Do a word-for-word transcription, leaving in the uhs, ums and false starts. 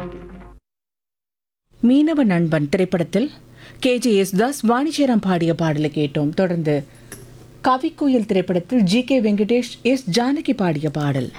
மீனவ நண்பன் திரைப்படத்தில் கே ஜே யேசுதாஸ் வாணிஜெயராம் பாடிய பாடலை கேட்டோம். தொடர்ந்து கவிக்குயில் திரைப்படத்தில் G K Venkatesh S Janaki பாடிய பாடல்.